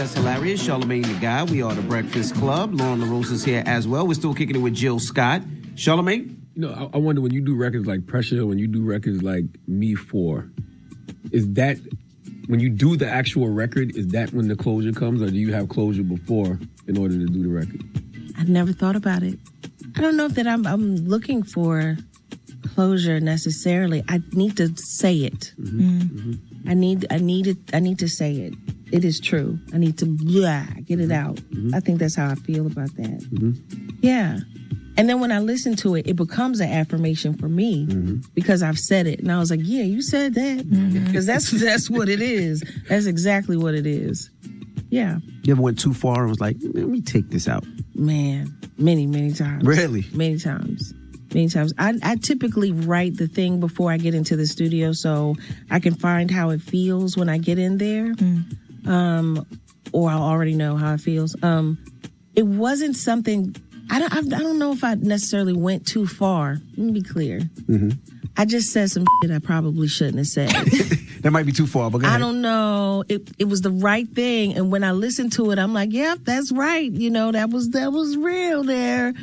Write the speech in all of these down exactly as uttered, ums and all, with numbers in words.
Yes, hilarious. Charlamagne the Guy. We are the Breakfast Club. Lauren LaRose is here as well. We're still kicking it with Jill Scott. Charlamagne? You know, I, I wonder when you do records like Pressure, when you do records like Me four, is that, when you do the actual record, is that when the closure comes, or do you have closure before in order to do the record? I've never thought about it. I don't know that I'm, I'm looking for closure necessarily. I need to say it. Mm-hmm. Mm-hmm. I need I need it. I need to say it. It is true. I need to blah, get it out. Mm-hmm. I think that's how I feel about that. Mm-hmm. Yeah. And then when I listen to it, it becomes an affirmation for me mm-hmm. because I've said it. And I was like, yeah, you said that. Because that's, that's what it is. That's exactly what it is. Yeah. You ever went too far and was like, let me take this out? Man, many, many times. Really? Many times. Many times. I, I typically write the thing before I get into the studio so I can find how it feels when I get in there. Mm. Um, or I'll already know how it feels. Um, it wasn't something... I don't, I don't know if I necessarily went too far. Let me be clear. Mm-hmm. I just said some shit I probably shouldn't have said. That might be too far, but go ahead. I don't know. It it was the right thing, and when I listened to it, I'm like, "Yep, that's right." You know, that was that was real there.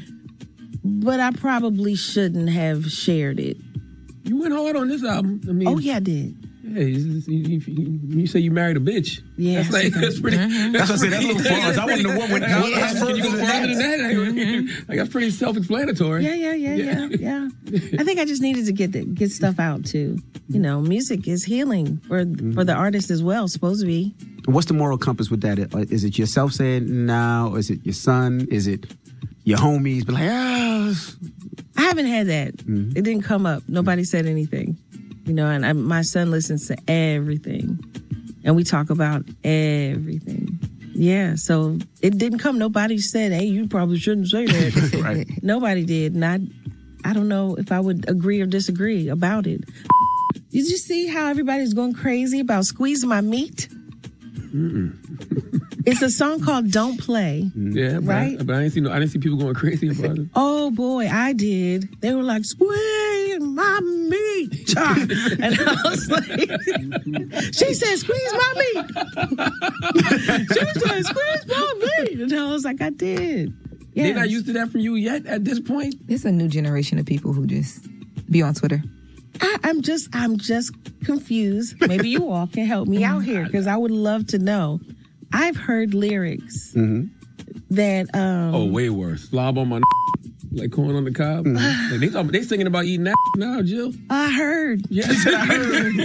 But I probably shouldn't have shared it. You went hard on this album. I mean, oh yeah, I did. Yeah, you, you, you, you say you married a bitch. Yeah, that's like that's pretty. Mm-hmm. That's what I said. That's a little far. I wouldn't know what went. Yeah. Can you go further than that? Mm-hmm. Like that's pretty self-explanatory. Yeah, yeah, yeah, yeah, yeah. yeah. I think I just needed to get the, get stuff out too. You know, music is healing for mm-hmm. for the artist as well. Supposed to be. What's the moral compass with that? Is it yourself saying no? Is it your son? Is it your homies? But like, ah. I haven't had that. Mm-hmm. It didn't come up. Nobody said anything. You know, and I, my son listens to everything, and we talk about everything. Yeah, so it didn't come. Nobody said, "Hey, you probably shouldn't say that." Right. Nobody did, and I, I don't know if I would agree or disagree about it. Did you see how everybody's going crazy about Squeeze My Meat? Mm-mm. It's a song called "Don't Play." Yeah, right. But I, but I didn't see no. I didn't see people going crazy about it. Oh boy, I did. They were like, "Squeeze my meat," and I was like, "She said, squeeze my meat." She said, "Squeeze my meat," and I was like, "I did." Yes. They're not used to that from you yet. At this point, it's a new generation of people who just be on Twitter. I, I'm just, I'm just confused. Maybe you all can help me out here because I would love to know. I've heard lyrics mm-hmm. that. Um, oh, way worse. Slob on my like corn on the cob. Mm-hmm. Like they talking, they singing about eating that now, Jill. I heard. Yes, I heard.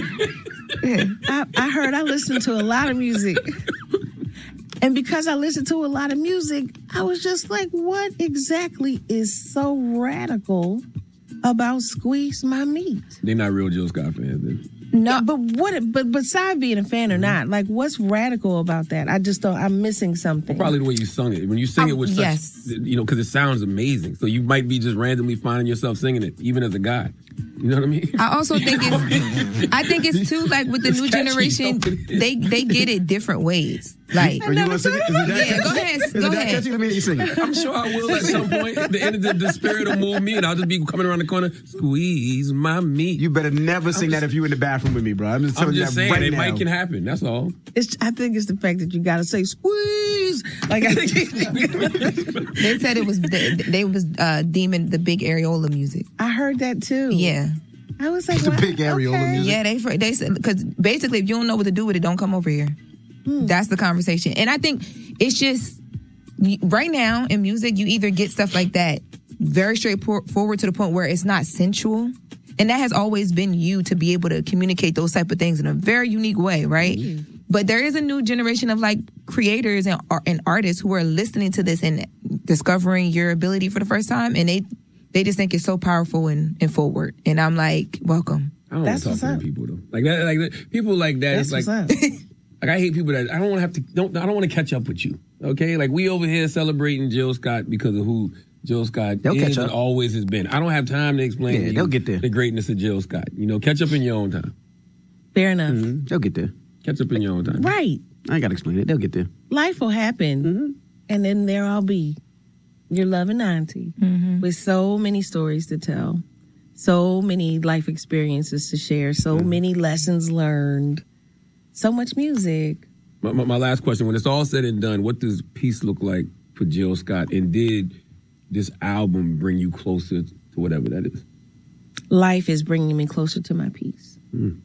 I, I heard. I listened to a lot of music, and because I listened to a lot of music, I was just like, "What exactly is so radical about Squeeze My Meat?" They're not real Jill Scott fans, then. No, but what? But besides being a fan or not, like, what's radical about that? I just don't. I'm missing something. Well, probably the way you sung it. When you sing um, it with such, yes. you know, because it sounds amazing. So you might be just randomly finding yourself singing it, even as a guy. You know what I mean? I also think it's. I think it's too like with the It's new catchy, generation, they they get it different ways. Like, Are you gonna sing it? Is it that yeah, catchy? go ahead, Is go it that ahead. catchy? Let me hear you sing it. I'm sure I will at some point. The end of the, the spirit will move me, and I'll just be coming around the corner, squeeze my meat. You better never sing just, that if you're in the bathroom with me, bro. I'm just I'm telling you just that saying, right it now. might can happen. That's all. It's. I think it's the fact that you got to say squeeze. Like I think they said it was. They, they was uh, deeming the big areola music. I heard that too. Yeah. I was like, the what? big areola okay. music. Yeah, they they said because basically, if you don't know what to do with it, don't come over here. Hmm. That's the conversation, and I think it's just right now in music, you either get stuff like that very straightforward to the point where it's not sensual, and that has always been you to be able to communicate those type of things in a very unique way, right? Mm-hmm. But there is a new generation of like creators and and artists who are listening to this and discovering your ability for the first time, and they. They just think it's so powerful and, and forward. And I'm like, welcome. I don't That's want to talk what's to up. people, though. Like that, like that, people like that. That's it's like, what's up. like I hate people that, I don't want to have to, don't, I don't want to catch up with you. Okay? Like we over here celebrating Jill Scott because of who Jill Scott They'll is catch and up. always has been. I don't have time to explain Yeah, to they'll you get there. the greatness of Jill Scott. You know, catch up in your own time. Fair enough. Mm-hmm. They'll get there. Catch up in your own time. Right. I ain't got to explain it. They'll get there. Life will happen, Mm-hmm. and then there I'll be, your loving auntie, Mm-hmm. with so many stories to tell, so many life experiences to share, so Mm-hmm. many lessons learned, so much music. My, my, my last question: when it's all said and done, what does peace look like for Jill Scott? And did this album bring you closer to whatever that is? Life is bringing me closer to my peace. Mm.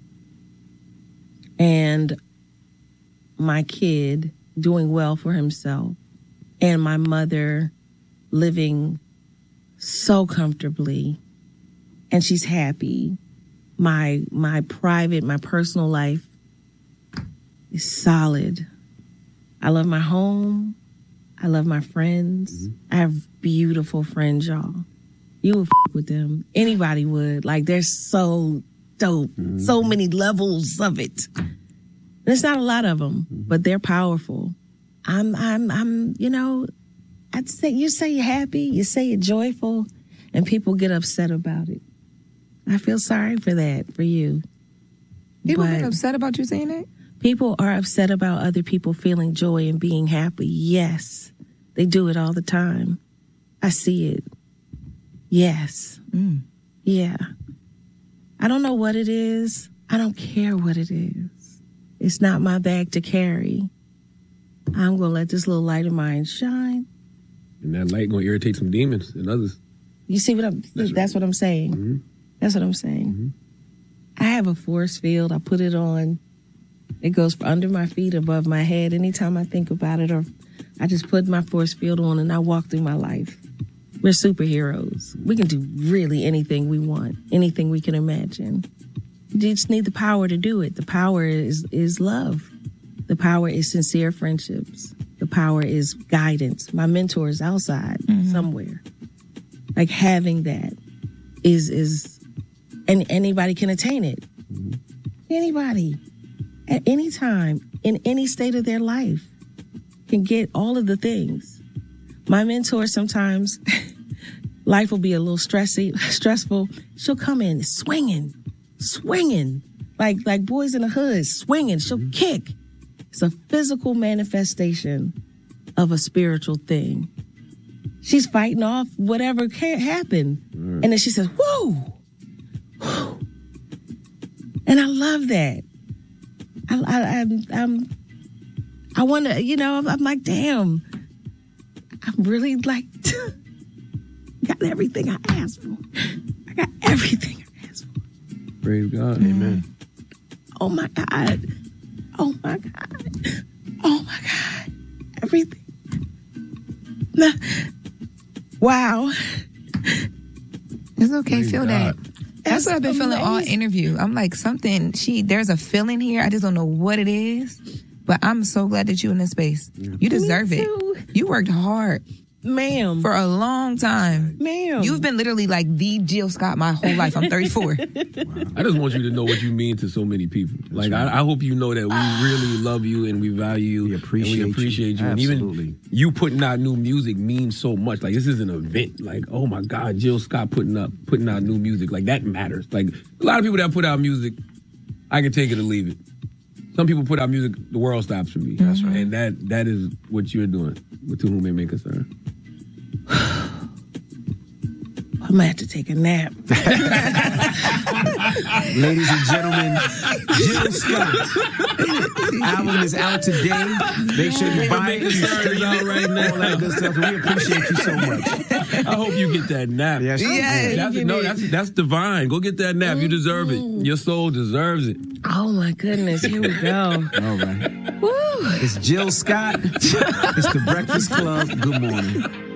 And my kid doing well for himself, and my mother living so comfortably, and she's happy. My my private, my personal life is solid. I love my home. I love my friends. Mm-hmm. I have beautiful friends, y'all. You would f- with them. Anybody would. Like, they're so dope. Mm-hmm. So many levels of it. There's not a lot of them, mm-hmm. but they're powerful. I'm, I'm, I'm, you know, I'd say, you say you're happy, you say you're joyful, and people get upset about it. I feel sorry for that, for you. People But get upset about you saying that? People are upset about other people feeling joy and being happy. Yes, they do it all the time. I see it. Yes. Mm. Yeah. I don't know what it is. I don't care what it is. It's not my bag to carry. I'm going to let this little light of mine shine. And that light going to irritate some demons and others. You see what I'm, that's, that's what I'm saying. Mm-hmm. That's what I'm saying. Mm-hmm. I have a force field. I put it on. It goes for under my feet, above my head. Anytime I think about it, or I just put my force field on and I walk through my life. We're superheroes. We can do really anything we want, anything we can imagine. You just need the power to do it. The power is, is love. The power is sincere friendships. The power is guidance. My mentor is outside mm-hmm. somewhere. Like, having that is, is, and anybody can attain it. Mm-hmm. Anybody. At any time, in any state of their life, can get all of the things. My mentor, sometimes life will be a little stressy, stressful. She'll come in swinging, swinging, like like Boys in the Hood, swinging. She'll mm-hmm. kick. It's a physical manifestation of a spiritual thing. She's fighting off whatever can't happen. Mm. And then she says, whoa, whoa. And I love that. I, I, I'm, I'm, I want to, you know, I'm, I'm like, damn, I'm really like, got everything I asked for. I got everything I asked for. Praise God. Mm. Amen. Oh my God. Oh my God. Oh my God. Everything. Wow. It's okay. Praise Feel God. that. That's what I've been feeling all interview. I'm like, something, she, there's a feeling here. I just don't know what it is. But I'm so glad that you're in this space. Yeah. You deserve it. You worked hard. Ma'am. For a long time. Ma'am. You've been literally like the Jill Scott my whole life. I'm thirty-four. Wow. I just want you to know what you mean to so many people. Like, right. I, I hope you know that we really love you and we value you. We appreciate and we appreciate you. you. And Absolutely. even you putting out new music means so much. Like, this is an event. Like, oh my God, Jill Scott putting up, putting out new music. Like, that matters. Like, a lot of people that put out music, I can take it or leave it. Some people put out music, the world stops for me. That's right. And that that is what you're doing, to whom it may concern. I'm gonna have to take a nap. Ladies and gentlemen, Jill Scott. Album is out today. Make sure you buy it. It's out right now. All that good stuff. And we appreciate you so much. I hope you get that nap. Yes, yes. That's, no, that's that's divine. Go get that nap. You deserve it. Your soul deserves it. Oh my goodness, here we go. All right. Woo. It's Jill Scott. It's the Breakfast Club. Good morning.